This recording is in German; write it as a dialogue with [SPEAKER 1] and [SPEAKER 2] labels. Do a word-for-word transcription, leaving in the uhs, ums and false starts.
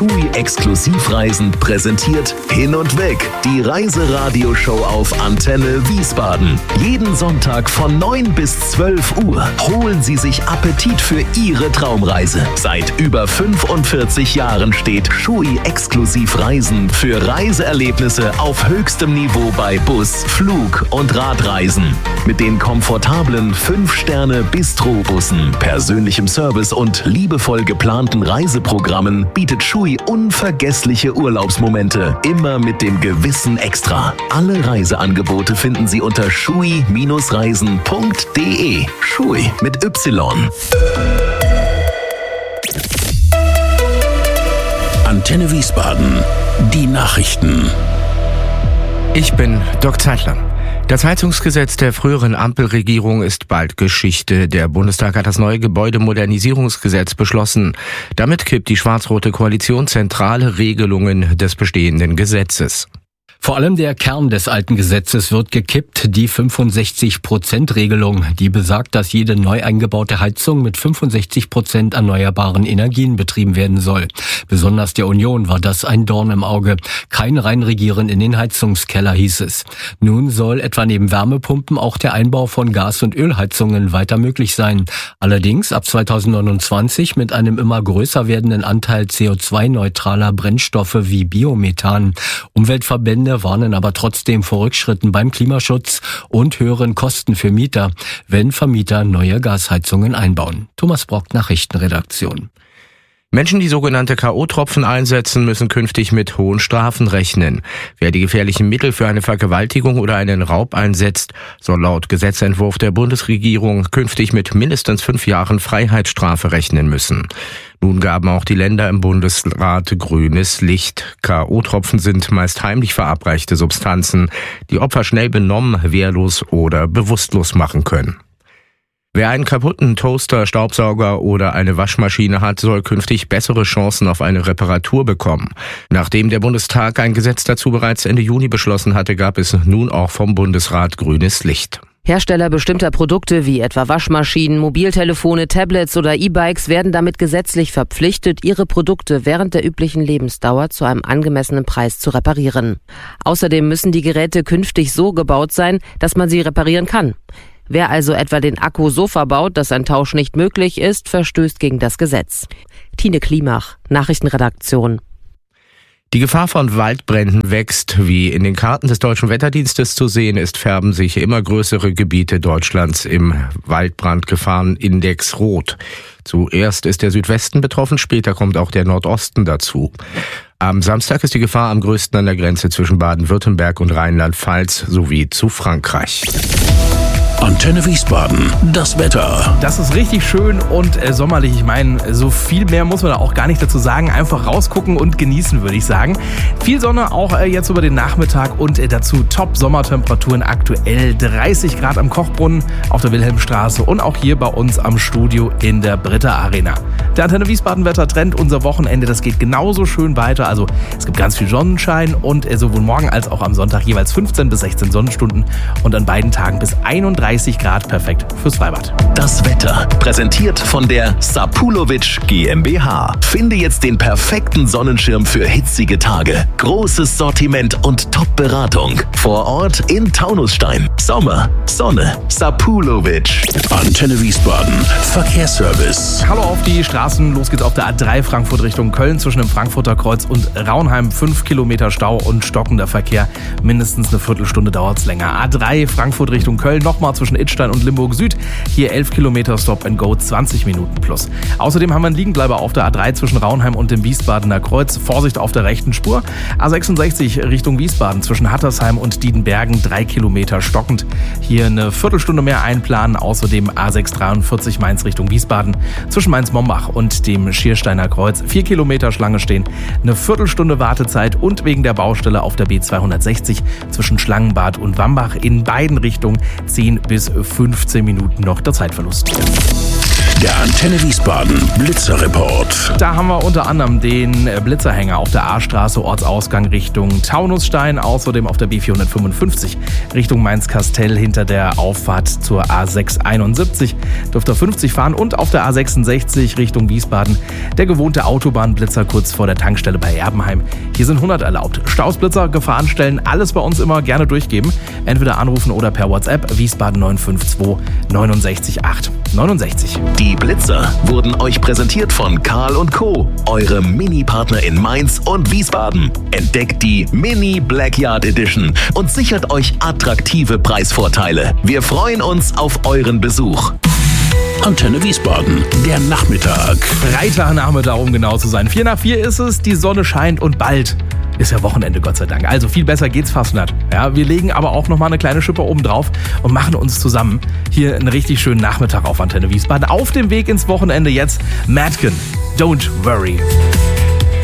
[SPEAKER 1] Schui Exklusivreisen präsentiert Hin und Weg, die Reiseradioshow auf Antenne Wiesbaden. Jeden Sonntag von neun bis zwölf Uhr holen Sie sich Appetit für Ihre Traumreise. Seit über fünfundvierzig Jahren steht Schui Exklusivreisen für Reiseerlebnisse auf höchstem Niveau bei Bus, Flug und Radreisen. Mit den komfortablen fünf Sterne Bistro-Bussen, persönlichem Service und liebevoll geplanten Reiseprogrammen bietet Schui unvergessliche Urlaubsmomente, immer mit dem gewissen Extra. Alle Reiseangebote finden Sie unter schui Reisen punkt de. Schui mit Y.
[SPEAKER 2] Antenne Wiesbaden. Die Nachrichten.
[SPEAKER 3] Ich bin Dirk Zeitler. Das Heizungsgesetz der früheren Ampelregierung ist bald Geschichte. Der Bundestag hat das neue Gebäudemodernisierungsgesetz beschlossen. Damit kippt die schwarz-rote Koalition zentrale Regelungen des bestehenden Gesetzes.
[SPEAKER 4] Vor allem der Kern des alten Gesetzes wird gekippt, die fünfundsechzig Prozent Regelung, die besagt, dass jede neu eingebaute Heizung mit fünfundsechzig Prozent erneuerbaren Energien betrieben werden soll. Besonders der Union war das ein Dorn im Auge. Kein Reinregieren in den Heizungskeller, hieß es. Nun soll etwa neben Wärmepumpen auch der Einbau von Gas- und Ölheizungen weiter möglich sein. Allerdings ab zweitausendneunundzwanzig mit einem immer größer werdenden Anteil C O zwei neutraler Brennstoffe wie Biomethan. Umweltverbände warnen aber trotzdem vor Rückschritten beim Klimaschutz und höheren Kosten für Mieter, wenn Vermieter neue Gasheizungen einbauen. Thomas Brock, Nachrichtenredaktion.
[SPEAKER 3] Menschen, die sogenannte K O-Tropfen einsetzen, müssen künftig mit hohen Strafen rechnen. Wer die gefährlichen Mittel für eine Vergewaltigung oder einen Raub einsetzt, soll laut Gesetzentwurf der Bundesregierung künftig mit mindestens fünf Jahren Freiheitsstrafe rechnen müssen. Nun gaben auch die Länder im Bundesrat grünes Licht. K O-Tropfen sind meist heimlich verabreichte Substanzen, die Opfer schnell benommen, wehrlos oder bewusstlos machen können. Wer einen kaputten Toaster, Staubsauger oder eine Waschmaschine hat, soll künftig bessere Chancen auf eine Reparatur bekommen. Nachdem der Bundestag ein Gesetz dazu bereits Ende Juni beschlossen hatte, gab es nun auch vom Bundesrat grünes Licht.
[SPEAKER 5] Hersteller bestimmter Produkte wie etwa Waschmaschinen, Mobiltelefone, Tablets oder E-Bikes werden damit gesetzlich verpflichtet, ihre Produkte während der üblichen Lebensdauer zu einem angemessenen Preis zu reparieren. Außerdem müssen die Geräte künftig so gebaut sein, dass man sie reparieren kann. Wer also etwa den Akku so verbaut, dass ein Tausch nicht möglich ist, verstößt gegen das Gesetz. Tine Klimach, Nachrichtenredaktion.
[SPEAKER 3] Die Gefahr von Waldbränden wächst. Wie in den Karten des Deutschen Wetterdienstes zu sehen ist, färben sich immer größere Gebiete Deutschlands im Waldbrandgefahrenindex rot. Zuerst ist der Südwesten betroffen, später kommt auch der Nordosten dazu. Am Samstag ist die Gefahr am größten an der Grenze zwischen Baden-Württemberg und Rheinland-Pfalz sowie zu Frankreich.
[SPEAKER 2] Antenne Wiesbaden, das Wetter.
[SPEAKER 6] Das ist richtig schön und äh, sommerlich. Ich meine, so viel mehr muss man da auch gar nicht dazu sagen. Einfach rausgucken und genießen, würde ich sagen. Viel Sonne auch äh, jetzt über den Nachmittag und äh, dazu Top-Sommertemperaturen aktuell. dreißig Grad am Kochbrunnen auf der Wilhelmstraße und auch hier bei uns am Studio in der Britta Arena. Der Antenne Wiesbaden Wettertrend, unser Wochenende, das geht genauso schön weiter. Also es gibt ganz viel Sonnenschein und äh, sowohl morgen als auch am Sonntag jeweils fünfzehn bis sechzehn Sonnenstunden und an beiden Tagen bis einunddreißig Grad, perfekt fürs Freibad.
[SPEAKER 1] Das Wetter, präsentiert von der Sapulovic GmbH. Finde jetzt den perfekten Sonnenschirm für hitzige Tage. Großes Sortiment und Top-Beratung. Vor Ort in Taunusstein. Sommer, Sonne, Sapulovic.
[SPEAKER 2] Antenne Wiesbaden, Verkehrsservice.
[SPEAKER 6] Hallo auf die Straßen, los geht's auf der A drei Frankfurt Richtung Köln zwischen dem Frankfurter Kreuz und Raunheim. Fünf Kilometer Stau und stockender Verkehr. Mindestens eine Viertelstunde dauert's länger. A drei Frankfurt Richtung Köln, nochmal zwischen Idstein und Limburg Süd. Hier elf Kilometer Stop and Go, zwanzig Minuten plus. Außerdem haben wir einen Liegenbleiber auf der A drei zwischen Raunheim und dem Wiesbadener Kreuz. Vorsicht auf der rechten Spur. A sechsundsechzig Richtung Wiesbaden zwischen Hattersheim und Diedenbergen, drei Kilometer stockend. Hier eine Viertelstunde mehr einplanen. Außerdem A sechs dreiundvierzig Mainz Richtung Wiesbaden zwischen Mainz-Mombach und dem Schiersteiner Kreuz. vier Kilometer Schlange stehen. Eine Viertelstunde Wartezeit und wegen der Baustelle auf der B zweihundertsechzig zwischen Schlangenbad und Wambach in beiden Richtungen zehn bis fünfzehn Minuten noch der Zeitverlust.
[SPEAKER 2] Der Antenne Wiesbaden Blitzerreport.
[SPEAKER 6] Da haben wir unter anderem den Blitzerhänger auf der A-Straße, Ortsausgang Richtung Taunusstein, außerdem auf der B vierhundertfünfundfünfzig Richtung Mainz-Kastell hinter der Auffahrt zur A sechshunderteinundsiebzig. Dürft ihr fünfzig fahren und auf der A sechsundsechzig Richtung Wiesbaden der gewohnte Autobahnblitzer kurz vor der Tankstelle bei Erbenheim. Hier sind hundert erlaubt. Stausblitzer, Gefahrenstellen, alles bei uns immer gerne durchgeben. Entweder anrufen oder per WhatsApp Wiesbaden neun fünf zwei neun sechs acht neunundsechzig.
[SPEAKER 1] Die Blitzer wurden euch präsentiert von Karl und Co., eure Mini-Partner in Mainz und Wiesbaden. Entdeckt die Mini Blackyard Edition und sichert euch attraktive Preisvorteile. Wir freuen uns auf euren Besuch.
[SPEAKER 2] Antenne Wiesbaden, der Nachmittag.
[SPEAKER 6] Freitagnachmittag, um genau zu sein. Vier nach vier ist es, die Sonne scheint und bald ist ja Wochenende, Gott sei Dank. Also viel besser geht's fast nicht. Ja, wir legen aber auch nochmal eine kleine Schippe oben drauf und machen uns zusammen hier einen richtig schönen Nachmittag auf Antenne Wiesbaden. Auf dem Weg ins Wochenende jetzt Madken, Don't Worry.